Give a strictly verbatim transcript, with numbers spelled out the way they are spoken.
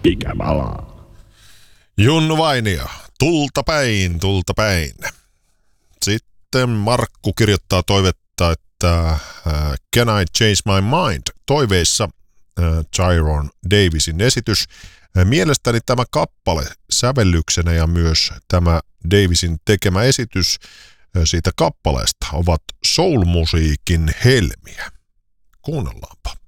Mikä valaa? Junnu Vainio, tulta päin, tulta päin. Sitten Markku kirjoittaa toivetta, että uh, Can I Change My Mind? Toiveissa uh, Tyrone Davisin esitys. Uh, mielestäni tämä kappale sävellyksenä ja myös tämä Davisin tekemä esitys uh, siitä kappaleesta ovat soul-musiikin helmiä. Kuunnellaanpa.